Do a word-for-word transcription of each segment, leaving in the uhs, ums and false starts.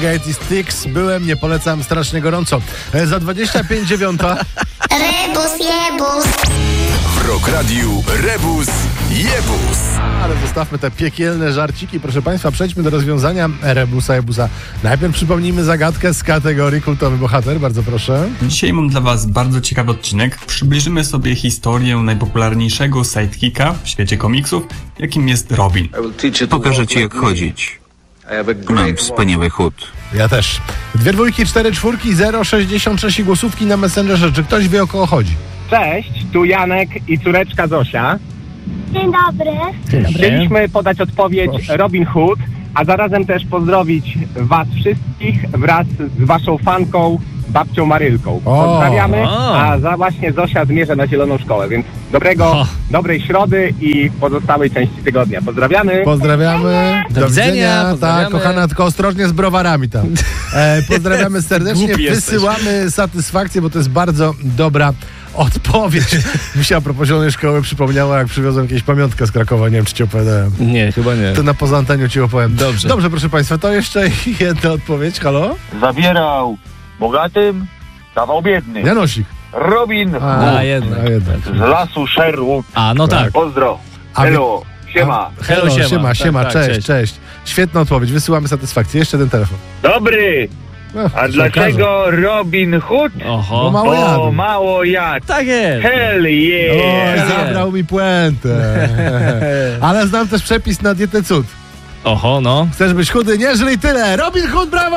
Spaghetti Sticks. Byłem, nie polecam, strasznie gorąco. E, za dwadzieścia pięć dziewiąta. Rebus jebus. W Rock Radiu Rebus Jebus. Ale zostawmy te piekielne żarciki. Proszę Państwa, przejdźmy do rozwiązania Rebusa Jebusa. Najpierw przypomnijmy zagadkę z kategorii Kultowy Bohater. Bardzo proszę. Dzisiaj mam dla Was bardzo ciekawy odcinek. Przybliżymy sobie historię najpopularniejszego sidekicka w świecie komiksów, jakim jest Robin. Pokażę ci, jak chodzić. Mam wspaniały chód. Ja też. Dwie dwójki, cztery czwórki, zero sześćdziesiąt sześć i głosówki na Messengerze. Czy ktoś wie, o kogo chodzi? Cześć, tu Janek i córeczka Zosia. Dzień dobry. Dzień dobry. Chcieliśmy podać odpowiedź Proszę. Robin Hood, a zarazem też pozdrowić Was wszystkich wraz z Waszą fanką, babcią Marylką. O, Pozdrawiamy, o. a za właśnie Zosia zmierza na Zieloną Szkołę, więc dobrego, O. dobrej środy i pozostałej części tygodnia. Pozdrawiamy. Pozdrawiamy. Do widzenia, Tak, pozdrawiamy. kochana, tylko ostrożnie z browarami tam. E, pozdrawiamy serdecznie. Głupi jesteś. Wysyłamy satysfakcję, bo to jest bardzo dobra odpowiedź. Mi się a propos Zielonej Szkoły przypomniało, jak przywiozłem jakieś pamiątkę z Krakowa. Nie wiem, czy ci opowiadałem. Nie, chyba nie. To na poza anteniu ci opowiem. Dobrze. Dobrze, proszę Państwa, to jeszcze jedna odpowiedź. Halo? Zabierał bogatym, dawał biednym. Janosik. Robin A, Hood A, jednak. a, jednak. z lasu Sherwood. A, no tak. Pozdro. A Hello. Siema. Hello, Hello, siema, siema, siema, tak, tak, cześć, cześć. cześć. Świetna odpowiedź, wysyłamy satysfakcję. Jeszcze ten telefon. Dobry. No, A się dlaczego Robin Hood? Bo Oho. mało Bo jadł. mało jadł. Tak jest. Hell Oj, yeah. zabrał mi puentę. Ale znam też przepis na dietę cud. Oho, no. Chcesz być chudy? Nie żryj tyle! Robin Hood, brawo!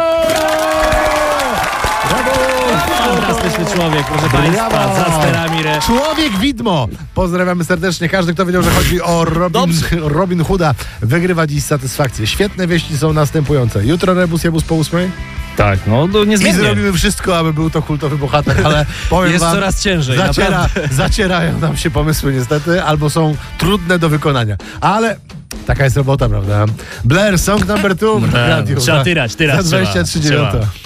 Brawo! Fantastyczny człowiek, proszę Brawo. Państwa, za sterami re... Człowiek widmo! Pozdrawiamy serdecznie. Każdy, kto wiedział, że chodzi o Robin, Robin Hooda, wygrywa dziś satysfakcję. Świetne wieści są następujące. Jutro Rebus Jebus po ósmej. Tak, no, to I niezmiennie. zrobimy wszystko, aby był to kultowy bohater, ale powiem Jest wam, coraz ciężej, zaciera, naprawdę. zacierają nam się pomysły niestety, albo są trudne do wykonania. Ale taka jest robota, prawda? Blair, song number two w Tak, radiu. trzeba tyrać, tyrać Za dwadzieścia trzy trzeba. dziewiąta.